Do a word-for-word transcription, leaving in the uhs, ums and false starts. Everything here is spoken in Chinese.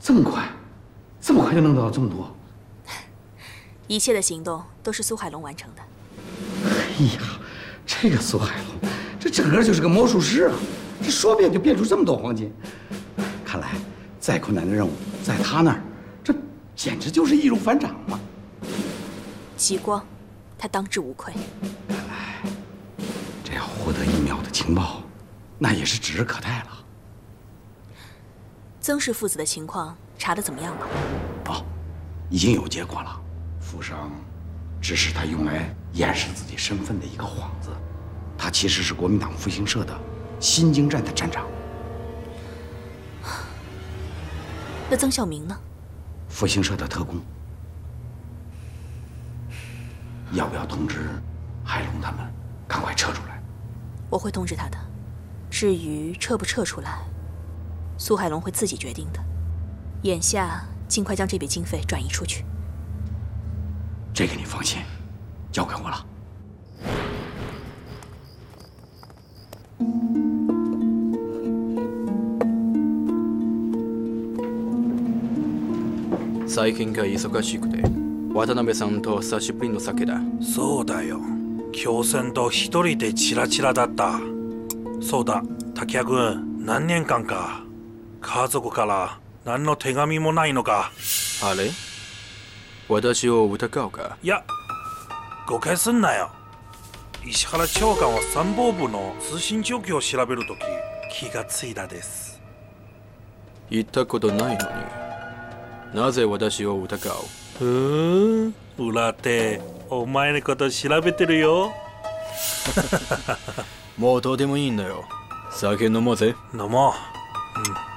这么快，这么快就能得到这么多？ 一切的行动都是苏海龙完成的。 哎呀，这个苏海龙，这整个就是个魔术师啊！这说变就变出这么多黄金。看来，再困难的任务，在他那儿，这简直就是易如反掌嘛。 极光，他当之无愧。 看来，这要获得一秒的情报，那也是指日可待了。 曾氏父子的情况查得怎么样了？ 哦，已经有结果了。富商只是他用来掩饰自己身份的一个幌子，他其实是国民党复兴社的新京站的站长。 那曾孝明呢？ 复兴社的特工。要不要通知海龙他们赶快撤出来？ 我会通知他的。至于撤不撤出来，苏海龙会自己决定的。眼下尽快将这笔经费转移出去。 这个你放心，交给我了。 最近が忙しくて、渡辺さんと久しぶりの酒だ。 そうだよ。京戦と一人でチラチラだった。そうだ、竹谷君、何年間か家族から何の手紙もないのか。 あれ？私を疑うか？ いや、誤解すんなよ。石原長官は参謀部の通信状況を調べるとき気がついたです。 言ったことないのに、なぜ私を疑う？ ふーん、裏手、お前のこと調べてるよ。 もうどうでもいいんだよ。酒飲もうぜ。 飲もう。うん。